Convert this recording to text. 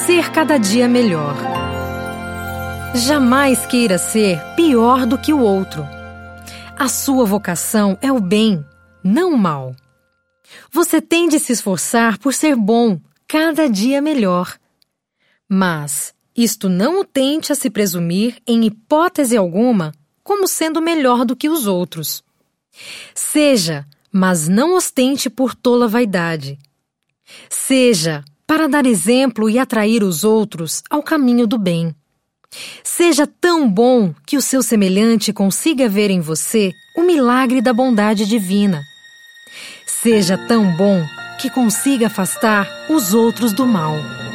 ser cada dia melhor. Jamais queira ser pior do que o outro. A sua vocação é o bem, não o mal. Você tem de se esforçar por ser bom, cada dia melhor. Mas isto não o tente a se presumir, em hipótese alguma, como sendo melhor do que os outros. Seja, mas não ostente por tola vaidade. Seja, para dar exemplo e atrair os outros ao caminho do bem. Seja tão bom que o seu semelhante consiga ver em você o milagre da bondade divina. Seja tão bom que consiga afastar os outros do mal.